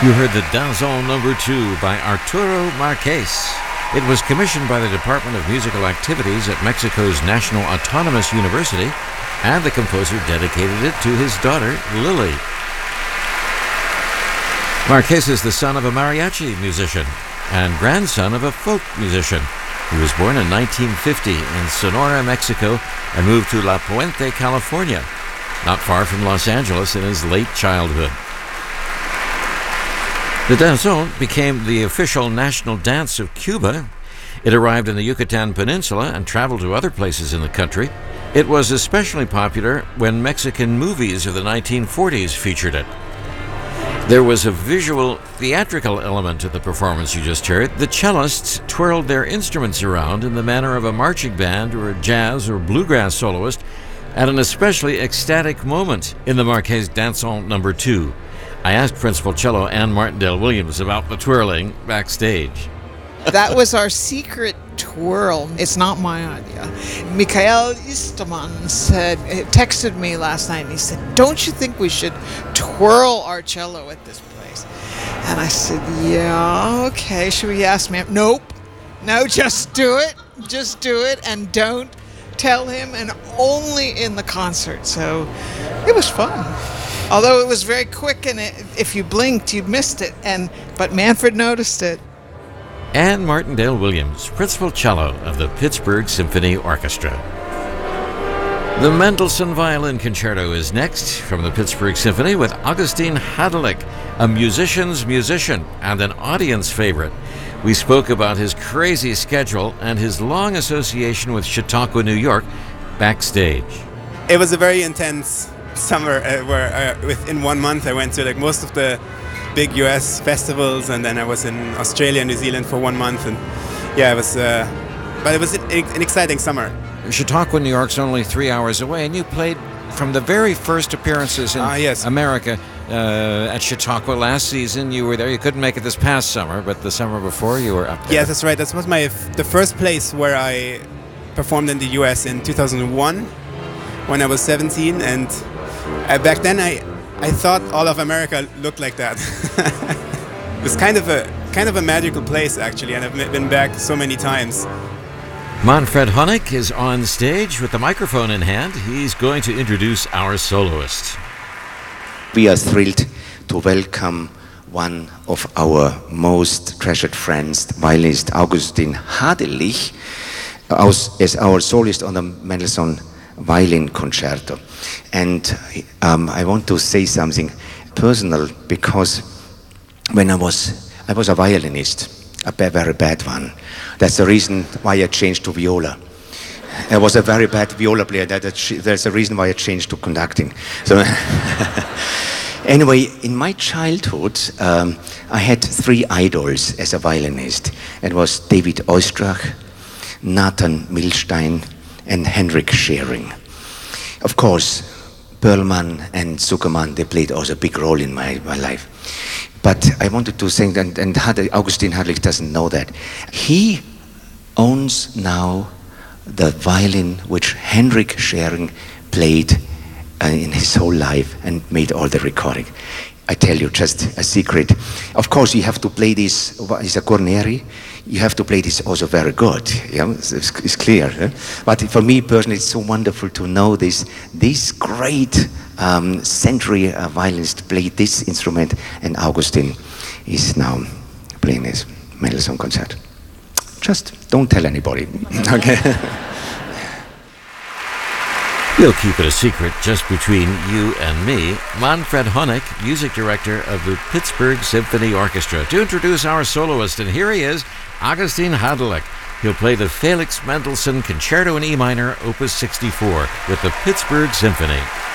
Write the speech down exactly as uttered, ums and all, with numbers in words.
You heard the Danzón Number Two by Arturo Marquez. It was commissioned by the Department of Musical Activities at Mexico's National Autonomous University, and the composer dedicated it to his daughter, Lily. Marquez is the son of a mariachi musician and grandson of a folk musician. He was born in nineteen fifty in Sonora, Mexico, and moved to La Puente, California, not far from Los Angeles, in his late childhood. The danzón became the official national dance of Cuba. It arrived in the Yucatan Peninsula and traveled to other places in the country. It was especially popular when Mexican movies of the nineteen forties featured it. There was a visual, theatrical element to the performance you just heard. The cellists twirled their instruments around in the manner of a marching band or a jazz or bluegrass soloist at an especially ecstatic moment in the Marquez Danzón Number Two. I asked Principal Cello Ann Martindale-Williams about the twirling backstage. That was our secret twirl. It's not my idea. Mikhail Istoman said, texted me last night, and he said, "Don't you think we should twirl our cello at this place?" And I said, "Yeah, okay. Should we ask him?" Nope. No, just do it. Just do it, and don't tell him, and only in the concert. So it was fun. Although it was very quick, and it, if you blinked, you missed it. And but Manfred noticed it. Ann Martindale-Williams, Principal Cello of the Pittsburgh Symphony Orchestra. The Mendelssohn Violin Concerto is next from the Pittsburgh Symphony with Augustin Hadelich, a musician's musician and an audience favorite. We spoke about his crazy schedule and his long association with Chautauqua, New York, backstage. It was a very intense summer uh, where uh, within one month I went to like most of the big U S festivals, and then I was in Australia and New Zealand for one month, and yeah, it was uh, but it was an, an exciting summer. Chautauqua, New York's only three hours away, and you played from the very first appearances in ah, yes. America uh, at Chautauqua last season. You were there. You couldn't make it this past summer, but the summer before you were up there. Yeah, that's right. That was my f- the first place where I performed in the U S in two thousand one when I was seventeen, and uh, back then I I thought all of America looked like that. It was kind of a kind of a magical place, actually, and I've been back so many times. Manfred Honeck is on stage with the microphone in hand. He's going to introduce our soloist. We are thrilled to welcome one of our most treasured friends, violinist Augustin Hadelich, as our soloist on the Mendelssohn Violin Concerto. And um, I want to say something personal, because when I was I was a violinist, a very bad one. That's the reason why I changed to viola. I was a very bad viola player. That, that's the reason why I changed to conducting. So anyway, in my childhood, um, I had three idols as a violinist. It was David Oistrakh, Nathan Milstein, and Henrik Schering. Of course, Perlman and Zuckerman, they played also a big role in my, my life. But I wanted to say, and, and Augustin Hadelich doesn't know that, he owns now the violin which Henrik Schering played uh, in his whole life and made all the recording. I tell you, just a secret. Of course, you have to play this, it's a Guarneri, you have to play this also very good, yeah? it's, it's clear. Eh? But for me personally, it's so wonderful to know this, this great um, century uh, violinist played this instrument, and Augustin is now playing his Mendelssohn concert. Just don't tell anybody, okay? We'll keep it a secret just between you and me. Manfred Honeck, music director of the Pittsburgh Symphony Orchestra, to introduce our soloist, and here he is, Augustin Hadelich. He'll play the Felix Mendelssohn Concerto in E minor, Opus sixty-four, with the Pittsburgh Symphony.